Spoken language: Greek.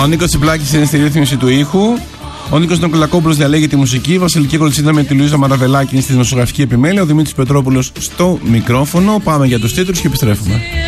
Ο Νίκος Τσιπλάκης είναι στη ρύθμιση του ήχου. Ο Νίκος Νικολακόπουλος διαλέγει τη μουσική. Η Βασιλική Κολτσίνα με τη Λουίζα Μαραβελάκη στη δημοσιογραφική επιμέλεια. Ο Δημήτρης Πετρόπουλος στο μικρόφωνο. Πάμε για τους τίτλους και επιστρέφουμε.